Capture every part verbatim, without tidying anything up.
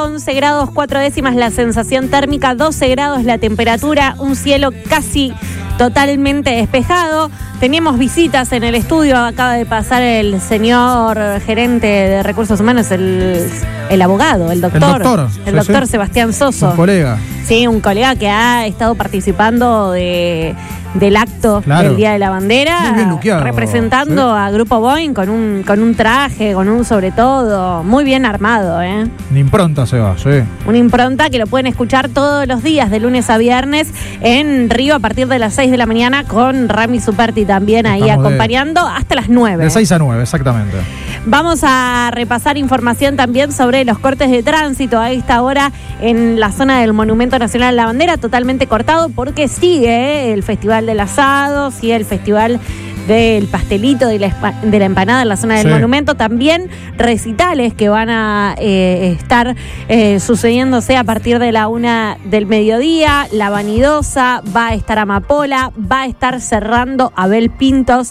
once grados, cuatro décimas la sensación térmica, doce grados la temperatura, un cielo casi totalmente despejado. Tenemos visitas en el estudio, acaba de pasar el señor gerente de Recursos Humanos, el, el abogado, el doctor. El doctor, el sí, doctor sí. Sebastián Soso. Un colega. Sí, un colega que ha estado participando de, del acto Claro. del Día de la Bandera, Muy bien luqueado, representando sí. a Grupo Boeing con un, con un traje, con un sobre todo, muy bien armado, ¿eh? Una impronta se va, sí. Una impronta que lo pueden escuchar todos los días, de lunes a viernes, en Río a partir de las seis de la mañana, con Rami Superti también ahí Estamos de- acompañando hasta las nueve. De seis a nueve, exactamente. Vamos a repasar información también sobre los cortes de tránsito a esta hora en la zona del Monumento Nacional a la Bandera, totalmente cortado porque sigue ¿eh? el Festival del Asado, sigue el Festival del pastelito, de la, espa- de la empanada en la zona del Sí. monumento. También recitales que van a eh, estar eh, sucediéndose a partir de la una del mediodía. La Vanidosa, va a estar Amapola, va a estar cerrando Abel Pintos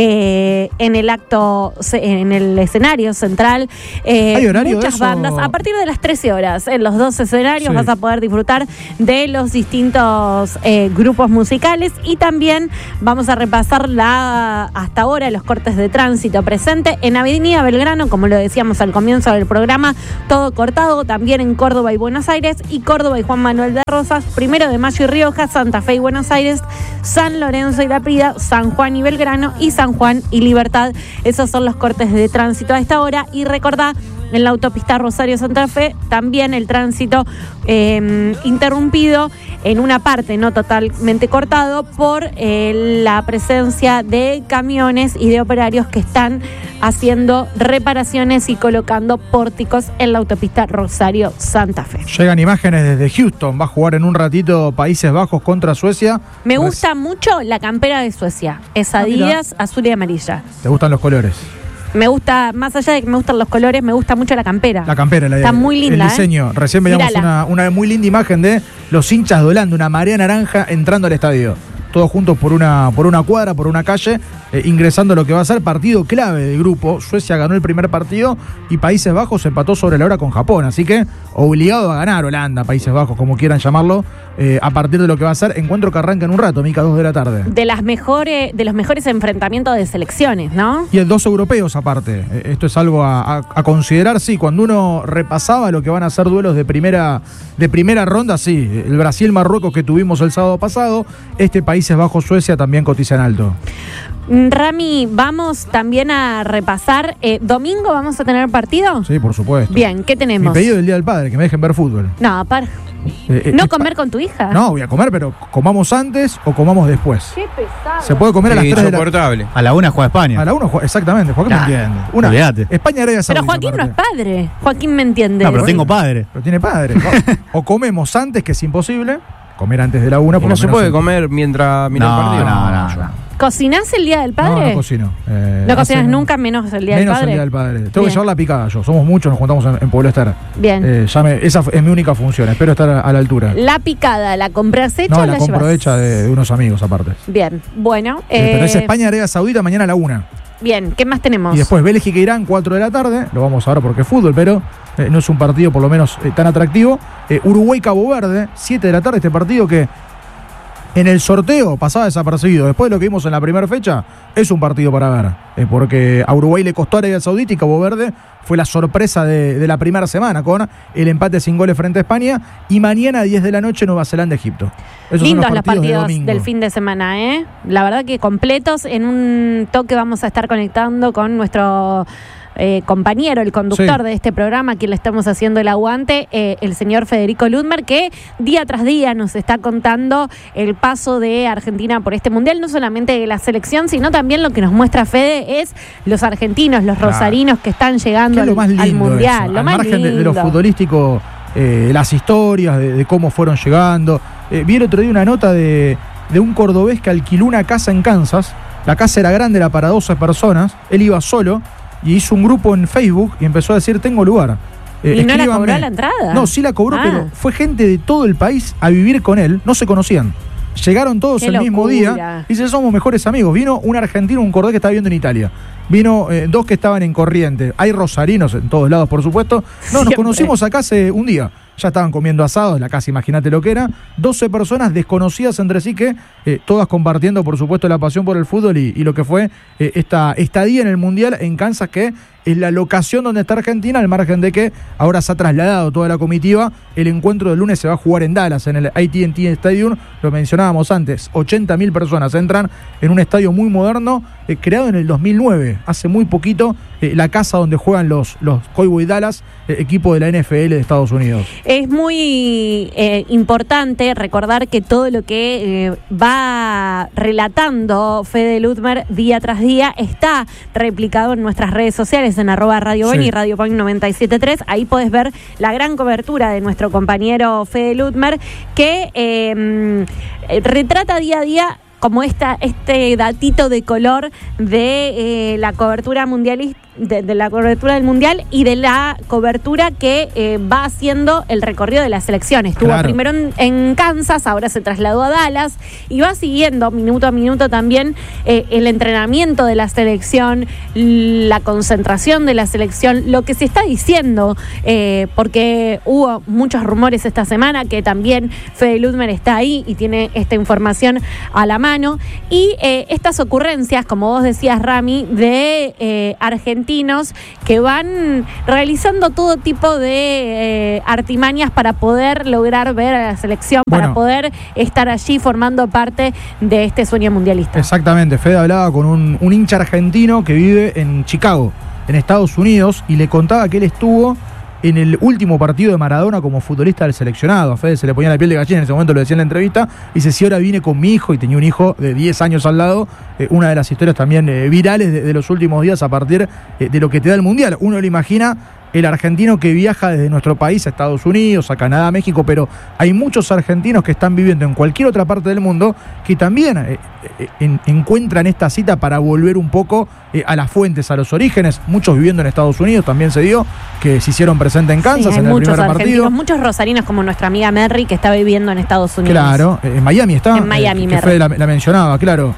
eh, en el acto, en el escenario central. Eh, ¿Hay horario de muchas eso? bandas. A partir de las trece horas, en los dos escenarios Sí. vas a poder disfrutar de los distintos eh, grupos musicales, y también vamos a repasar la hasta ahora los cortes de tránsito presente en Avenida Belgrano, como lo decíamos al comienzo del programa, todo cortado, también en Córdoba y Buenos Aires, y Córdoba y Juan Manuel de Rosas, Primero de Mayo y Rioja, Santa Fe y Buenos Aires, San Lorenzo y La Prida, San Juan y Belgrano, y San Juan y Libertad. Esos son los cortes de tránsito a esta hora. Y recordá, en la autopista Rosario-Santa Fe, también el tránsito eh, interrumpido en una parte, no totalmente cortado, por eh, la presencia de camiones y de operarios que están haciendo reparaciones y colocando pórticos en la autopista Rosario-Santa Fe. Llegan imágenes desde Houston. Va a jugar en un ratito Países Bajos contra Suecia. Me Res- gusta mucho la campera de Suecia. Es Ah, mira. Adidas, azul y amarilla. ¿Te gustan los colores? Me gusta, más allá de que me gustan los colores, me gusta mucho la campera. La campera, la Está muy linda, el diseño. ¿eh? Recién veíamos Mírala. una, una muy linda imagen de los hinchas dolando, una marea naranja entrando al estadio. Todos juntos por una, por una cuadra, por una calle, eh, ingresando a lo que va a ser partido clave del grupo. Suecia ganó el primer partido y Países Bajos empató sobre la hora con Japón. Así que obligado a ganar Holanda, Países Bajos, como quieran llamarlo, eh, a partir de lo que va a ser encuentro que arranca en un rato, Mica, dos de la tarde. De las mejores, de los mejores enfrentamientos de selecciones, ¿no? Y el dos europeos aparte. Eh, Esto es algo a, a- a considerar, sí. Cuando uno repasaba lo que van a ser duelos de primera, de primera ronda, sí. El Brasil-Marruecos que tuvimos el sábado pasado, este Países Bajos-Suecia también cotiza en alto. Rami, vamos también a repasar. Eh, ¿Domingo vamos a tener partido? Sí, por supuesto. Bien, ¿qué Mi tenemos? pedido del Día del Padre, que me dejen ver fútbol. No, para. Eh, eh, ¿No es comer pa- con tu hija? No, voy a comer, pero comamos antes o comamos después. Qué pesado. Se puede comer a las tres de la Insoportable. A la una juega España. A la una, exactamente. Joaquín Nah, me entiende. Una, olvídate. España, Arabia Pero Saudita. Joaquín no es aparte. padre. Joaquín me entiende. No, pero tengo padre. Pero tiene padre. O comemos antes, que es imposible. Comer antes de la una. Y por no lo se menos puede en- comer mientras mira No, el partido. no, no, no. ¿Cocinás el Día del No, Padre? no cocino. Eh, ¿No cocinas hacen- nunca, menos el Día Menos del Padre? el Día del Padre. Tengo Bien. que llevar la picada yo. Somos muchos, nos juntamos en, en Pueblo Ester. Bien. Eh, ya me- esa es mi única función. Espero estar a, a la altura. ¿La picada la compras hecha No, o la la compro llevas? hecha de, de unos amigos aparte. Bien, bueno. Eh, pero es eh, España, Arabia Saudita, mañana a la una. Bien, ¿qué más tenemos? Y después Bélgica, Irán, cuatro de la tarde. Lo vamos a ver porque es fútbol, pero eh, no es un partido por lo menos eh, tan atractivo. Eh, Uruguay, Cabo Verde, siete de la tarde. Este partido que en el sorteo pasaba desapercibido. Después de lo que vimos en la primera fecha, es un partido para ver. Eh, porque a Uruguay le costó Arabia Saudita y Cabo Verde fue la sorpresa de, de la primera semana con el empate sin goles frente a España. Y mañana a diez de la noche Nueva Zelanda, Egipto. Esos Lindos son los partidos de domingo. del fin de semana, ¿eh? La verdad que completos. En un toque vamos a estar conectando con nuestro eh, compañero, el conductor Sí. de este programa, a quien le estamos haciendo el aguante, eh, el señor Federico Ludmer, que día tras día nos está contando el paso de Argentina por este mundial, no solamente de la selección, sino también lo que nos muestra Fede es los argentinos, los Claro. rosarinos que están ¿Qué llegando es lo al, más lindo al mundial. eso? Lo Al más margen de, de lo lindo. futbolístico, eh, las historias de, de cómo fueron llegando. Eh, vi el otro día una nota de, de un cordobés que alquiló una casa en Kansas. La casa era grande, era para doce personas. Él iba solo y hizo un grupo en Facebook y empezó a decir: tengo lugar. Eh, ¿Y no la escríbanme. cobró la entrada? No, sí la cobró, Ah. pero fue gente de todo el país a vivir con él. No se conocían. Llegaron todos Qué el mismo locura. día y dice, somos mejores amigos. Vino un argentino, un cordés que estaba viviendo en Italia. Vino eh, dos que estaban en Corrientes. Hay rosarinos en todos lados, por supuesto. No, Siempre. Nos conocimos acá hace un día. Ya estaban comiendo asados, la casa, imagínate lo que era. doce personas desconocidas entre sí que, eh, todas compartiendo, por supuesto, la pasión por el fútbol y, y lo que fue eh, esta estadía en el Mundial en Kansas, que es la locación donde está Argentina, al margen de que ahora se ha trasladado toda la comitiva. El encuentro del lunes se va a jugar en Dallas, en el A T and T Stadium, lo mencionábamos antes, ochenta mil personas entran en un estadio muy moderno, eh, creado en el dos mil nueve, hace muy poquito, eh, la casa donde juegan los, los Cowboys Dallas, eh, equipo de la N F L de Estados Unidos. Es muy eh, importante recordar que todo lo que eh, va relatando Fede Ludmer día tras día está replicado en nuestras redes sociales, en arroba Radio Boing Sí. y Radio Boing noventa y siete punto tres. Ahí podés ver la gran cobertura de nuestro compañero Fede Ludmer, que eh, retrata día a día como esta, este datito de color de eh, la cobertura mundialista, de, de la cobertura del Mundial y de la cobertura que eh, va haciendo el recorrido de la selección. Estuvo Claro. primero en, en Kansas, ahora se trasladó a Dallas y va siguiendo minuto a minuto también eh, el entrenamiento de la selección, la concentración de la selección, lo que se está diciendo, eh, porque hubo muchos rumores esta semana que también Fede Ludmer está ahí y tiene esta información a la mano. Y eh, estas ocurrencias, como vos decías, Rami, de eh, argentinos que van realizando todo tipo de eh, artimañas para poder lograr ver a la selección, Bueno. para poder estar allí formando parte de este sueño mundialista. Exactamente, Fede hablaba con un, un hincha argentino que vive en Chicago, en Estados Unidos, y le contaba que él estuvo en el último partido de Maradona como futbolista del seleccionado. A Fede se le ponía la piel de gallina, en ese momento lo decía en la entrevista, y dice, si ahora vine con mi hijo, y tenía un hijo de diez años al lado, eh, una de las historias también eh, virales de, de los últimos días a partir eh, de lo que te da el Mundial. Uno lo imagina, el argentino que viaja desde nuestro país a Estados Unidos, a Canadá, a México, pero hay muchos argentinos que están viviendo en cualquier otra parte del mundo que también eh, eh, en, encuentran esta cita para volver un poco eh, a las fuentes, a los orígenes. Muchos viviendo en Estados Unidos también se dio, que se hicieron presentes en Kansas, Sí, hay en el muchos primer argentinos, partido. muchos rosarinos como nuestra amiga Merry, que está viviendo en Estados Unidos. Claro, eh, en Miami está. En Miami, eh, que Merry. Fede la, la mencionaba, claro.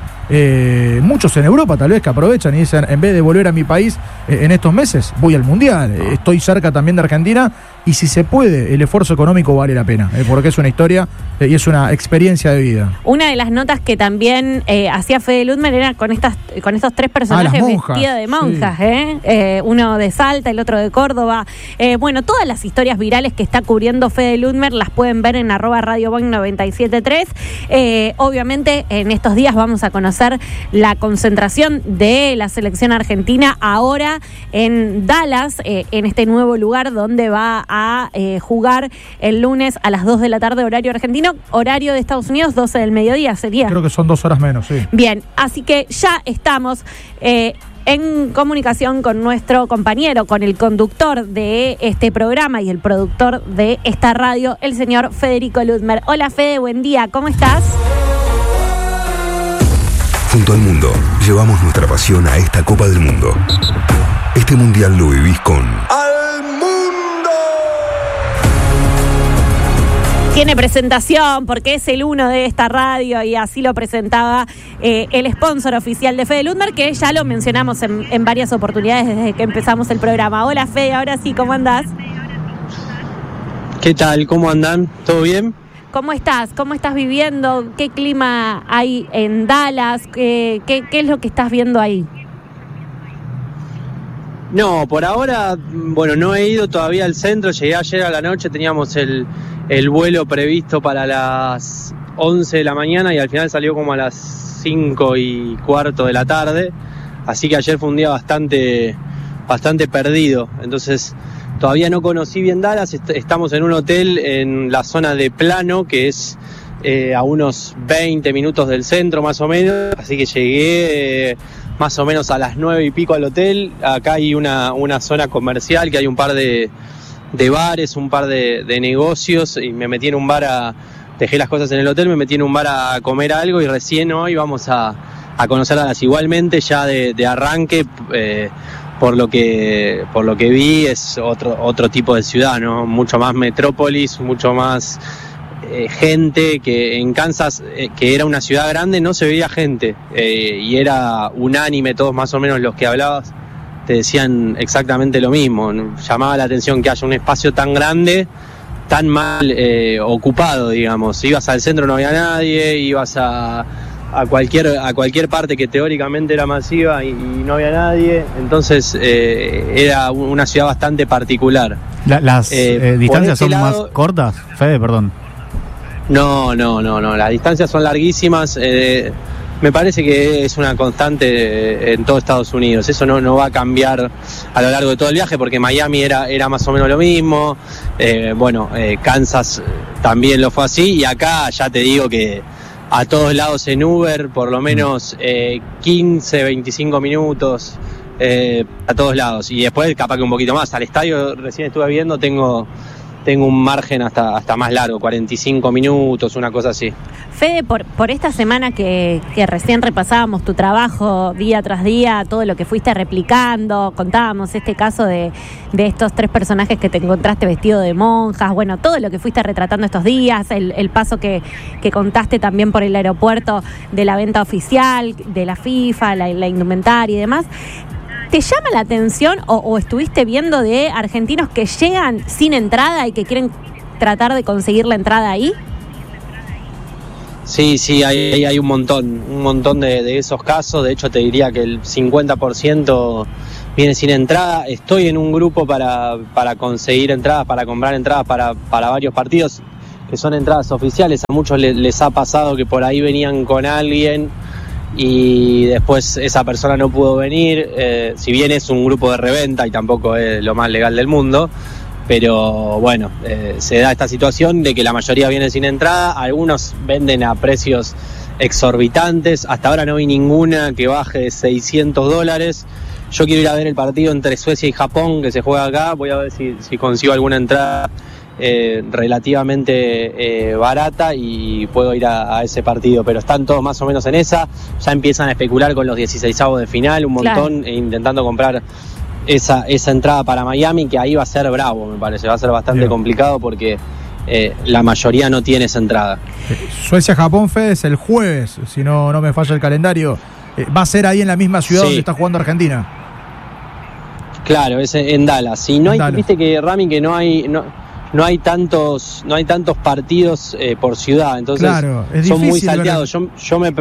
Eh, muchos en Europa tal vez que aprovechan y dicen, en vez de volver a mi país eh, en estos meses, voy al Mundial. Eh, estoy cerca también de Argentina y si se puede, el esfuerzo económico vale la pena, eh, porque es una historia eh, y es una experiencia de vida. Una de las notas que también eh, hacía Fede Ludmer era con estas con estos tres personajes Ah, las monjas, vestidos de monjas, sí. ¿eh? Eh, uno de Salta, el otro de Córdoba. Eh, bueno, todas las historias virales que está cubriendo Fede Ludmer las pueden ver en arroba Radio Boing noventa y siete punto tres. Eh, obviamente, en estos días vamos a conocer la concentración de la selección argentina ahora en Dallas, eh, en este nuevo lugar donde va a eh, jugar el lunes a las dos de la tarde, horario argentino, horario de Estados Unidos, doce del mediodía sería. Creo que son dos horas menos, sí. Bien, así que ya estamos eh, en comunicación con nuestro compañero, con el conductor de este programa y el productor de esta radio, el señor Federico Ludmer. Hola Fede, buen día, ¿cómo estás? Junto al mundo, llevamos nuestra pasión a esta Copa del Mundo. Este Mundial lo vivís con ¡Al Mundo! Tiene presentación porque es el uno de esta radio y así lo presentaba eh, el sponsor oficial de Fede Ludmer, que ya lo mencionamos en, en varias oportunidades desde que empezamos el programa. Hola Fede, ahora sí, ¿cómo andás? ¿Qué tal? ¿Cómo andan? ¿Todo bien? ¿Cómo estás? ¿Cómo estás viviendo? ¿Qué clima hay en Dallas? ¿Qué, qué, qué es lo que estás viendo ahí? No, por ahora, bueno, no he ido todavía al centro. Llegué ayer a la noche, teníamos el, el vuelo previsto para las once de la mañana y al final salió como a las cinco y cuarto de la tarde. Así que ayer fue un día bastante, bastante perdido. Entonces, todavía no conocí bien Dallas. Est- estamos en un hotel en la zona de Plano, que es eh, a unos veinte minutos del centro más o menos. Así que llegué eh, más o menos a las nueve y pico al hotel. Acá hay una, una zona comercial, que hay un par de, de bares, un par de, de negocios, y me metí en un bar a... Dejé las cosas en el hotel, me metí en un bar a comer algo y recién hoy vamos a, a conocer Dallas. Igualmente ya de, de arranque, eh, por lo que por lo que vi, es otro otro tipo de ciudad, ¿no? Mucho más metrópolis, mucho más eh, gente, que en Kansas, eh, que era una ciudad grande, no se veía gente, eh, y era unánime, todos más o menos los que hablabas te decían exactamente lo mismo. Llamaba la atención que haya un espacio tan grande, tan mal eh, ocupado, digamos. Ibas al centro, no había nadie, ibas a, a, cualquier, a cualquier parte que teóricamente era masiva y, y no había nadie. Entonces eh, era una ciudad bastante particular. La, ¿Las eh, eh, distancias este son lado, más cortas? Fede, perdón. No, no, no, no. Las distancias son larguísimas. Eh, me parece que es una constante en todo Estados Unidos. Eso no, no va a cambiar a lo largo de todo el viaje, porque Miami era, era más o menos lo mismo. Eh, bueno, eh, Kansas también lo fue así. Y acá ya te digo que a todos lados en Uber, por lo menos eh, quince, veinticinco minutos. Eh, a todos lados, y después capaz que un poquito más. Al estadio recién estuve viendo, tengo tengo un margen hasta hasta más largo, cuarenta y cinco minutos, una cosa así. Fede, por, por esta semana que, que recién repasábamos tu trabajo día tras día, todo lo que fuiste replicando, contábamos este caso de, de estos tres personajes que te encontraste vestido de monjas, bueno, todo lo que fuiste retratando estos días, el, el paso que, que contaste también por el aeropuerto de la venta oficial, de la FIFA, la, la indumentaria y demás. ¿Te llama la atención o, o estuviste viendo de argentinos que llegan sin entrada y que quieren tratar de conseguir la entrada ahí? Sí, sí, hay, hay un montón, un montón de, de esos casos. De hecho, te diría que el cincuenta por ciento viene sin entrada. Estoy en un grupo para, para conseguir entradas, para comprar entradas para, para varios partidos, que son entradas oficiales. A muchos les, les ha pasado que por ahí venían con alguien y después esa persona no pudo venir, eh, si bien es un grupo de reventa y tampoco es lo más legal del mundo, pero bueno, eh, se da esta situación de que la mayoría viene sin entrada, algunos venden a precios exorbitantes, hasta ahora no vi ninguna que baje de seiscientos dólares. Yo quiero ir a ver el partido entre Suecia y Japón que se juega acá, voy a ver si, si consigo alguna entrada Eh, relativamente eh, barata y puedo ir a, a ese partido, pero están todos más o menos en esa. Ya empiezan a especular con los dieciseisavos de final, un montón, claro, e intentando comprar esa, esa entrada para Miami, que ahí va a ser bravo, me parece, va a ser bastante Bien. complicado porque eh, la mayoría no tiene esa entrada. Suecia-Japón, Fede, es el jueves, si no, no me falla el calendario. Eh, va a ser ahí en la misma ciudad sí. donde está jugando Argentina. Claro, es en Dallas. Y no hay, Dallas. Viste que, Rami, que no hay... No, No hay tantos, no hay tantos partidos eh, por ciudad, entonces claro, es son muy salteados. Yo, yo me,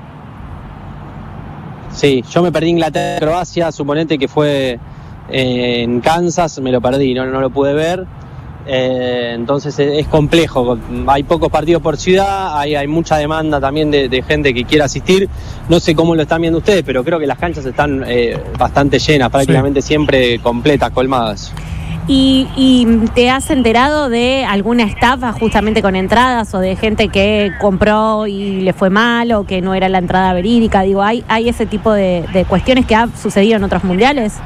sí, yo me perdí Inglaterra, Croacia, suponete que fue eh, en Kansas, me lo perdí, no, no lo pude ver. Eh, entonces es, es complejo. Hay pocos partidos por ciudad, hay, hay mucha demanda también de, de gente que quiera asistir. No sé cómo lo están viendo ustedes, pero creo que las canchas están eh, bastante llenas, prácticamente sí. siempre completas, colmadas. ¿Y, ¿Y te has enterado de alguna estafa justamente con entradas o de gente que compró y le fue mal o que no era la entrada verídica? Digo, ¿hay, hay ese tipo de, de cuestiones que ha sucedido en otros mundiales?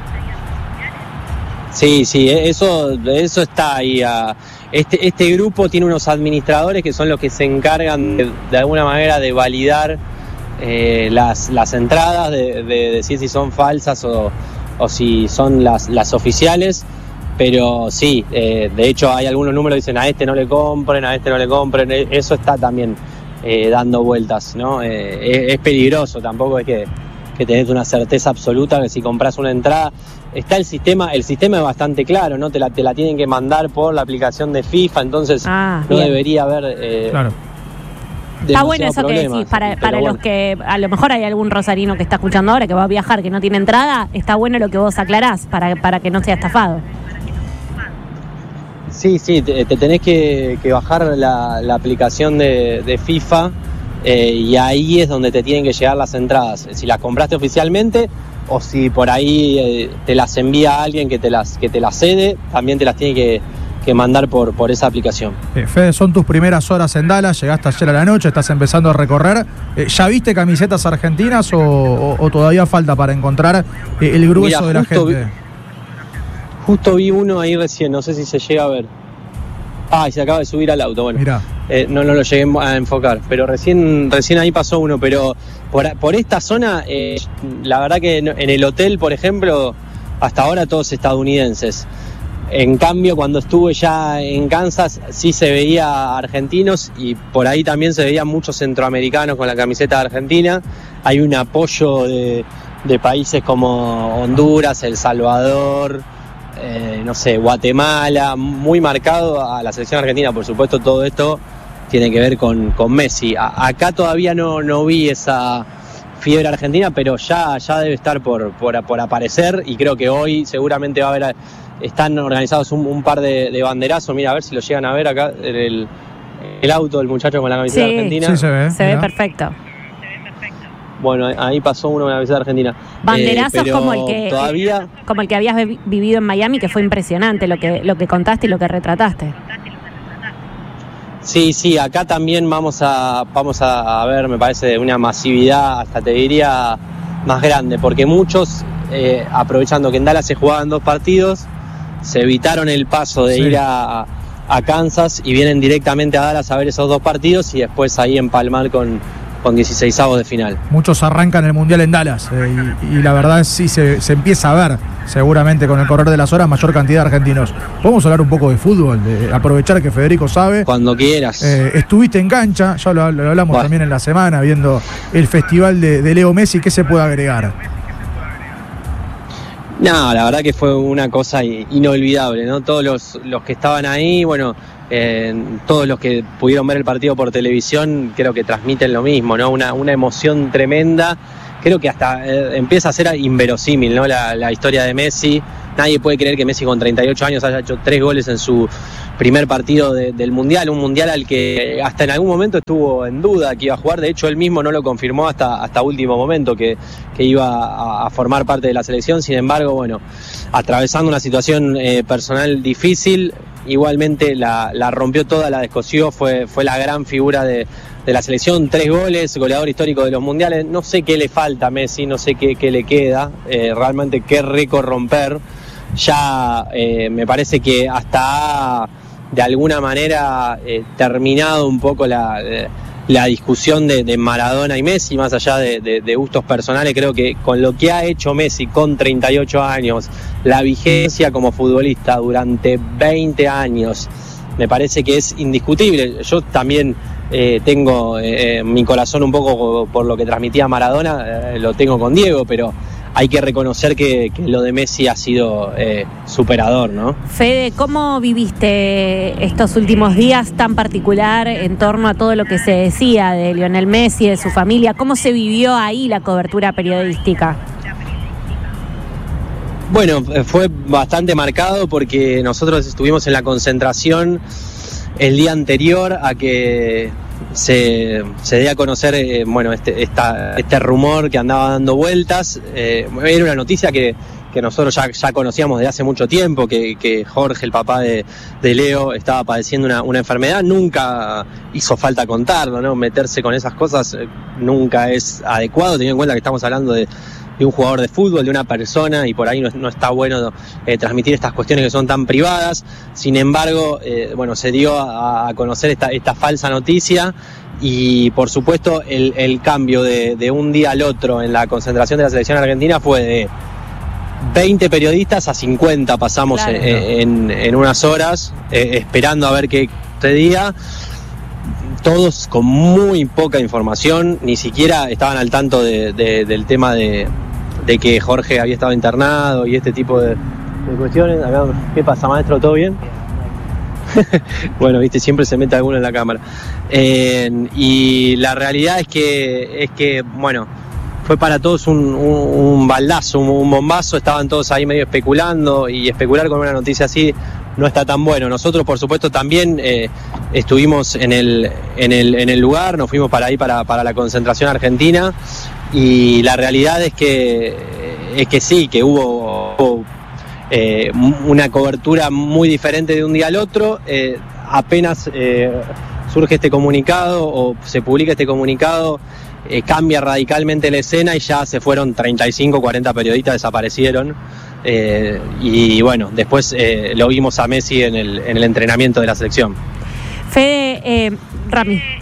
Sí, sí, eso, eso está ahí. Este, este grupo tiene unos administradores que son los que se encargan de, de alguna manera de validar eh, las, las entradas, de, de decir si son falsas o, o si son las, las oficiales. Pero sí, eh, de hecho hay algunos números que dicen a este no le compren, a este no le compren, eso está también eh, dando vueltas, ¿no? Eh, es, es peligroso, tampoco es que, que tenés una certeza absoluta que si compras una entrada, está el sistema, el sistema es bastante claro, ¿no? Te la, te la tienen que mandar por la aplicación de FIFA, entonces ah, no bien. debería haber... Eh, claro. Está bueno eso que decís, para, para bueno. los que a lo mejor hay algún rosarino que está escuchando ahora que va a viajar, que no tiene entrada, está bueno lo que vos aclarás para, para que no sea estafado. Sí, sí, te, te tenés que, que bajar la, la aplicación de, de FIFA eh, y ahí es donde te tienen que llegar las entradas. Si las compraste oficialmente o si por ahí eh, te las envía alguien que te las, que te las cede, también te las tiene que, que mandar por, por esa aplicación. Eh, Fede, son tus primeras horas en Dallas, llegaste ayer a la noche, estás empezando a recorrer. Eh, ¿Ya viste camisetas argentinas o, o, o todavía falta para encontrar eh, el grueso Mirá, de la gente? Vi... Justo vi uno ahí recién, no sé si se llega a ver. Ah, y se acaba de subir al auto, bueno. Eh, no, no lo llegué a enfocar, pero recién recién ahí pasó uno. Pero por, por esta zona, eh, la verdad que en el hotel, por ejemplo, hasta ahora todos estadounidenses. En cambio, cuando estuve ya en Kansas, sí se veía argentinos y por ahí también se veían muchos centroamericanos con la camiseta de Argentina. Hay un apoyo de, de países como Honduras, El Salvador, eh, no sé, Guatemala, muy marcado a la selección argentina. Por supuesto, todo esto tiene que ver con, con Messi. A, acá todavía no, no vi esa fiebre argentina, pero ya, ya debe estar por, por, por aparecer, y creo que hoy seguramente va a haber, están organizados un, un par de, de banderazos. Mira, a ver si lo llegan a ver acá, el, el auto del muchacho con la camiseta sí, argentina. Sí, se ve. Se ve perfecto. Bueno, ahí pasó uno con la camiseta argentina. Banderazos eh, como el que todavía... como el que habías vivido en Miami, que fue impresionante lo que, lo que contaste y lo que retrataste. Sí, sí, acá también vamos a vamos a ver, me parece, una masividad, hasta te diría, más grande, porque muchos, eh, aprovechando que en Dallas se jugaban dos partidos, se evitaron el paso de sí. ir a, a Kansas y vienen directamente a Dallas a ver esos dos partidos y después ahí empalmar con, con dieciseisavos de final. Muchos arrancan el Mundial en Dallas, eh, y, y la verdad sí se, se empieza a ver, seguramente con el correr de las horas, mayor cantidad de argentinos. Podemos hablar un poco de fútbol, de aprovechar que Federico sabe. Cuando quieras. Eh, estuviste en cancha, ya lo, lo hablamos bueno. también en la semana, viendo el festival de, de Leo Messi. ¿Qué se puede agregar? No, la verdad que fue una cosa inolvidable, ¿no? Todos los, los que estaban ahí, bueno, eh, todos los que pudieron ver el partido por televisión, creo que transmiten lo mismo, ¿no? Una, una emoción tremenda. Creo que hasta eh, empieza a ser inverosímil, ¿no? La, la historia de Messi. Nadie puede creer que Messi con treinta y ocho años haya hecho tres goles en su primer partido de, del Mundial, un Mundial al que hasta en algún momento estuvo en duda que iba a jugar. De hecho, él mismo no lo confirmó hasta, hasta último momento que, que iba a, a formar parte de la selección. Sin embargo, bueno, atravesando una situación eh, personal difícil, igualmente la, la rompió toda, la descosió, fue, fue la gran figura de, de la selección. Tres goles, goleador histórico de los mundiales. No sé qué le falta a Messi, no sé qué, qué le queda, eh, realmente qué récord romper. Ya eh, me parece que hasta ha, de alguna manera eh, terminado un poco la, la discusión de, de Maradona y Messi, más allá de, de, de gustos personales. Creo que con lo que ha hecho Messi con treinta y ocho años, la vigencia como futbolista durante veinte años, me parece que es indiscutible. Yo también eh, tengo eh, mi corazón un poco por lo que transmitía Maradona, eh, lo tengo con Diego, pero hay que reconocer que, que lo de Messi ha sido eh, superador, ¿no? Fede, ¿cómo viviste estos últimos días tan particular en torno a todo lo que se decía de Lionel Messi, de su familia? ¿Cómo se vivió ahí la cobertura periodística? Bueno, fue bastante marcado porque nosotros estuvimos en la concentración el día anterior a que se, se dé a conocer eh, bueno, este, esta, este rumor que andaba dando vueltas. Eh, era una noticia que, que nosotros ya, ya conocíamos de hace mucho tiempo, que, que Jorge, el papá de, de Leo, estaba padeciendo una, una enfermedad. Nunca hizo falta contarlo, ¿no? Meterse con esas cosas eh, nunca es adecuado, teniendo en cuenta que estamos hablando de de un jugador de fútbol, de una persona, y por ahí no, no está bueno eh, transmitir estas cuestiones que son tan privadas. Sin embargo, eh, bueno, se dio a, a conocer esta, esta falsa noticia, y por supuesto el, el cambio de, de un día al otro en la concentración de la selección argentina fue de veinte periodistas a cincuenta, pasamos claro. en, en, en unas horas, eh, esperando a ver qué sucedía. Todos con muy poca información, ni siquiera estaban al tanto de, de, del tema de, de que Jorge había estado internado y este tipo de, de cuestiones. ¿Qué pasa, maestro? ¿Todo bien? Bueno, viste, siempre se mete alguno en la cámara. Eh, y la realidad es que, es que bueno, fue para todos un, un, un baldazo, un, un bombazo. Estaban todos ahí medio especulando, y especular con una noticia así no está tan bueno. Nosotros, por supuesto, también eh, estuvimos en el, en, el, en el lugar, nos fuimos para ahí, para, para la concentración argentina, y la realidad es que, es que sí, que hubo, hubo eh, una cobertura muy diferente de un día al otro. Eh, apenas eh, surge este comunicado o se publica este comunicado, eh, cambia radicalmente la escena y ya se fueron treinta y cinco, cuarenta periodistas, desaparecieron. Eh, y bueno, después eh, lo vimos a Messi en el, en el entrenamiento de la selección. Fede, eh, Rami, sí.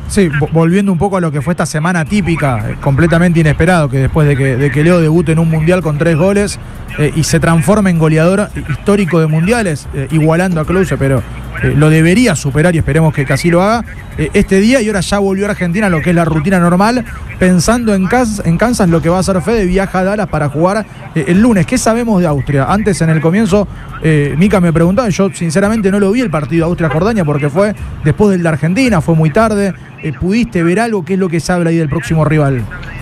Sí, volviendo un poco a lo que fue esta semana típica, eh, completamente inesperado, que después de que, de que Leo debute en un mundial con tres goles eh, y se transforma en goleador histórico de mundiales, eh, igualando a Klose, pero eh, lo debería superar y esperemos que casi lo haga eh, este día. Y ahora ya volvió a Argentina, lo que es la rutina normal, pensando en Kansas, en Kansas lo que va a hacer Fede, viaja a Dallas para jugar eh, el lunes. ¿Qué sabemos de Austria? Antes, en el comienzo, eh, Mica me preguntaba, yo sinceramente no lo vi el partido Austria-Jordania porque fue después del de Argentina, fue muy tarde. Eh, ¿Pudiste ver algo? ¿Qué es lo que se habla ahí del próximo rival?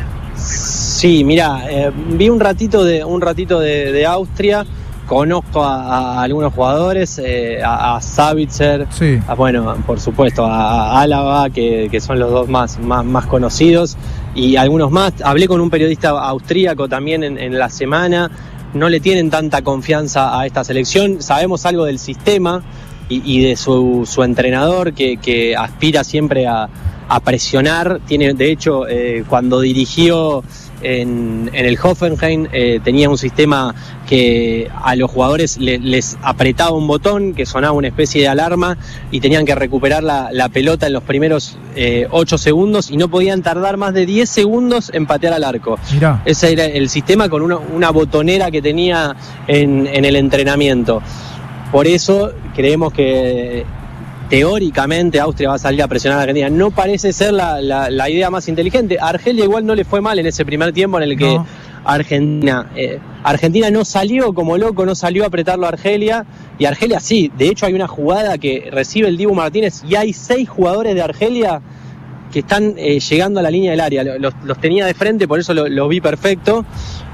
Sí, mira, eh, vi un ratito de un ratito de, de Austria, conozco a, a algunos jugadores, eh, a, a Savitzer, sí. a, bueno, por supuesto, a, a Álava, que, que son los dos más, más, más conocidos, y algunos más. Hablé con un periodista austríaco también en, en la semana, no le tienen tanta confianza a esta selección, sabemos algo del sistema y, y de su, su entrenador que, que aspira siempre a a presionar. Tiene, de hecho, eh, cuando dirigió en, en el Hoffenheim, eh, tenía un sistema que a los jugadores le, les apretaba un botón, que sonaba una especie de alarma, y tenían que recuperar la, la pelota en los primeros eh, ocho segundos, y no podían tardar más de diez segundos en patear al arco. Mirá. Ese era el sistema, con una, una botonera que tenía en, en el entrenamiento. Por eso creemos que teóricamente Austria va a salir a presionar a Argentina. No parece ser la, la, la idea más inteligente. A Argelia igual no le fue mal en ese primer tiempo en el que no. Argentina, eh, Argentina no salió como loco, no salió a apretarlo a Argelia, y Argelia sí. De hecho, hay una jugada que recibe el Dibu Martínez y hay seis jugadores de Argelia que están eh, llegando a la línea del área. Los, los tenía de frente, por eso lo, lo vi perfecto,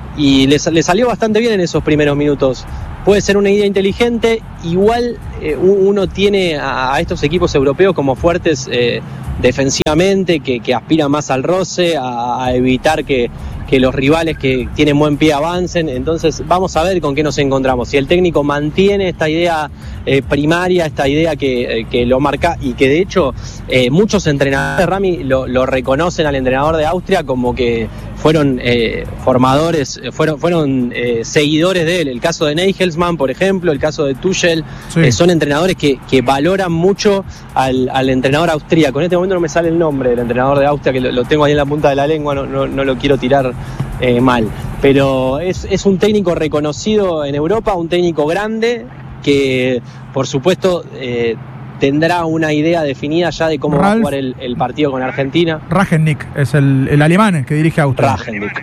y les, les salió bastante bien en esos primeros minutos. Puede ser una idea inteligente. Igual eh, uno tiene a, a estos equipos europeos como fuertes eh, defensivamente, que, que aspiran más al roce, a, a evitar que, que los rivales que tienen buen pie avancen. Entonces vamos a ver con qué nos encontramos. Si el técnico mantiene esta idea eh, primaria, esta idea que, eh, que lo marca, y que de hecho eh, muchos entrenadores, Rami, lo, lo reconocen al entrenador de Austria como que fueron eh, formadores, fueron, fueron eh, seguidores de él. El caso de Nagelsmann, por ejemplo, el caso de Tuchel, sí. eh, son entrenadores que, que valoran mucho al, al entrenador austríaco. En este momento no me sale el nombre del entrenador de Austria, que lo, lo tengo ahí en la punta de la lengua, no, no, no lo quiero tirar eh, mal. Pero es, es un técnico reconocido en Europa, un técnico grande, que por supuesto eh, tendrá una idea definida ya de cómo Ralf, va a jugar el, el partido con Argentina. Rangnick es el, el alemán que dirige a Austria. Rangnick.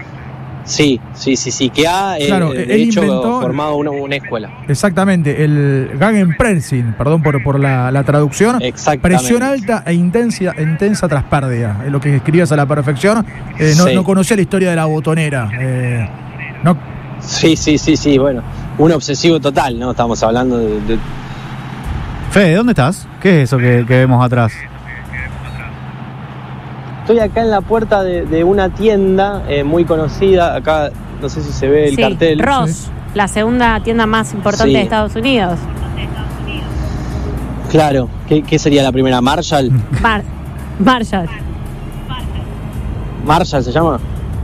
Sí, sí, sí, sí, que ha eh, claro, de hecho inventó, formado una, una escuela. Exactamente, el Gegenpressing, perdón por, por la, la traducción. Presión alta e intensa, intensa tras pérdida, es lo que escribías a la perfección. Eh, no, sí. no conocía la historia de la botonera. Eh, no. Sí, sí, sí, sí, bueno, un obsesivo total, ¿no? Estamos hablando de... de... Fede, ¿dónde estás? ¿Qué es eso que, que vemos atrás? Estoy acá en la puerta de, de una tienda eh, muy conocida. Acá no sé si se ve el sí, cartel. Ross, sí. La segunda tienda más importante sí. de Estados Unidos. Claro. ¿Qué, qué sería la primera? ¿Marshall? Mar- Marshall. ¿Marshall se llama?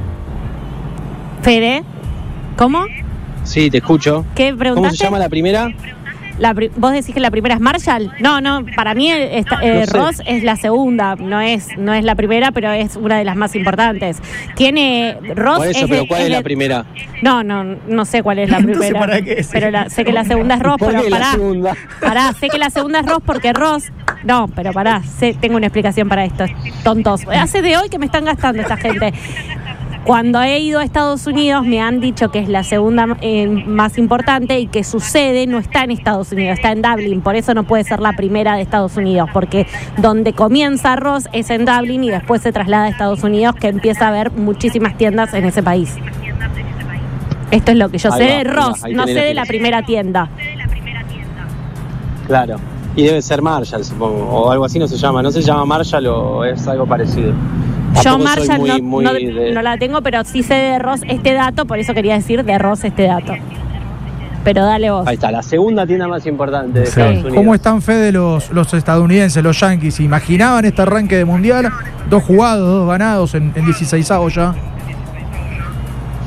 Fede, ¿cómo? Sí, te escucho. ¿Qué preguntaste? ¿Cómo se llama la primera? La, ¿Vos decís que la primera es Marshall? No, no, para mí esta, eh, no Ross es la segunda, no es no es la primera, pero es una de las más importantes. Tiene Ross. Por eso, es pero de, ¿cuál es, es la de, primera? No, no, no sé cuál es la primera. Entonces, ¿para qué? Pero la, sé que la segunda es Ross, pero pará, pará, sé que la segunda es Ross porque Ross. No, pero pará, sé, tengo una explicación para esto, tontos. Hace de hoy que me están gastando esta gente. Cuando he ido a Estados Unidos me han dicho que es la segunda eh, más importante y que su sede no está en Estados Unidos, está en Dublín, por eso no puede ser la primera de Estados Unidos, porque donde comienza Ross es en Dublín y después se traslada a Estados Unidos, que empieza a haber muchísimas tiendas en ese país. Esto es lo que yo ahí sé va, de Ross, no sé de la primera tienda. Claro, y debe ser Marshall, supongo, o algo así. No se llama, no se llama Marshall o es algo parecido. Yo Marshall muy, no, muy no, de... no la tengo, pero sí sé de Ross este dato, por eso quería decir de Ross este dato. Pero dale vos. Ahí está, la segunda tienda más importante de sí. Estados Unidos. ¿Cómo están, Fede, los, los estadounidenses, los Yankees? ¿Imaginaban este arranque de Mundial? Dos jugados, dos ganados en, en dieciseisavos ya.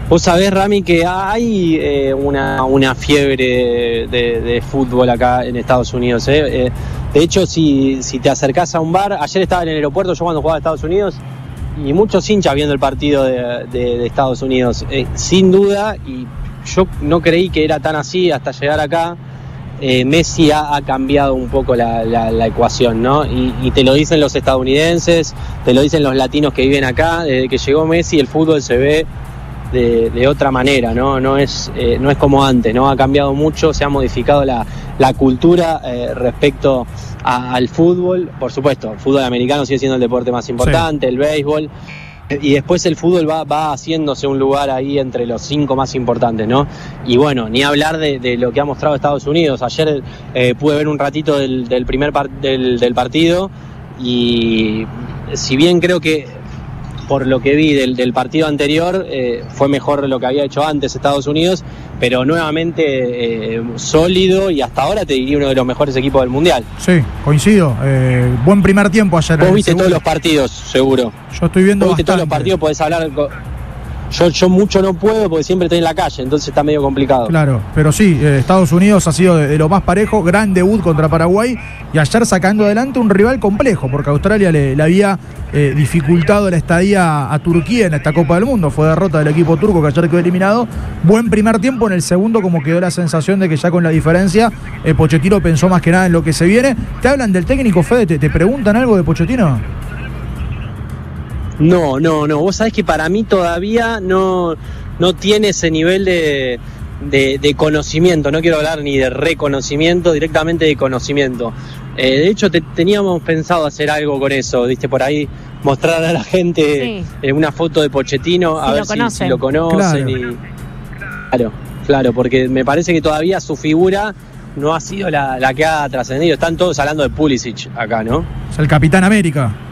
Vos sabés, Rami, que hay eh, una, una fiebre de, de fútbol acá en Estados Unidos. ¿eh? Eh, de hecho, si, si te acercás a un bar, ayer estaba en el aeropuerto, yo cuando jugaba a Estados Unidos, y muchos hinchas viendo el partido de, de, de Estados Unidos. Eh, sin duda, y yo no creí que era tan así hasta llegar acá, eh, Messi ha, ha cambiado un poco la, la, la ecuación, ¿no? Y, y te lo dicen los estadounidenses, te lo dicen los latinos que viven acá. Desde que llegó Messi, el fútbol se ve De, de otra manera, ¿no? No es, eh, no es como antes, ¿no? Ha cambiado mucho, se ha modificado la, la cultura eh, respecto a, al fútbol. Por supuesto, el fútbol americano sigue siendo el deporte más importante, sí. El béisbol, y después el fútbol va, va haciéndose un lugar ahí entre los cinco más importantes, ¿no? Y bueno, ni hablar de, de lo que ha mostrado Estados Unidos. Ayer eh, pude ver un ratito del, del primer par, del, del partido, y si bien creo que por lo que vi del, del partido anterior, eh, fue mejor lo que había hecho antes Estados Unidos, pero nuevamente eh, sólido, y hasta ahora te diría uno de los mejores equipos del Mundial. Sí, coincido. Eh, buen primer tiempo ayer. Vos viste todos los partidos, seguro. Yo estoy viendo Vos viste bastante. todos los partidos, podés hablar... Con... Yo, yo mucho no puedo porque siempre estoy en la calle, entonces está medio complicado. Claro, pero sí, eh, Estados Unidos ha sido de, de lo más parejo, gran debut contra Paraguay, y ayer sacando adelante un rival complejo, porque Australia le, le había eh, dificultado la estadía a Turquía en esta Copa del Mundo. Fue derrota del equipo turco que ayer quedó eliminado. Buen primer tiempo, en el segundo como quedó la sensación de que ya con la diferencia eh, Pochettino pensó más que nada en lo que se viene. ¿Te hablan del técnico, Fede? ¿Te, te preguntan algo de Pochettino? No, no, no. Vos sabés que para mí todavía no, no tiene ese nivel de, de, de conocimiento. No quiero hablar ni de reconocimiento, directamente de conocimiento. Eh, de hecho, te, teníamos pensado hacer algo con eso, ¿viste? Por ahí mostrar a la gente sí. eh, una foto de Pochettino, a si ver si, si lo conocen. Claro. Y, claro, claro, porque me parece que todavía su figura no ha sido la, la que ha trascendido. Están todos hablando de Pulisic acá, ¿no? Es el Capitán América.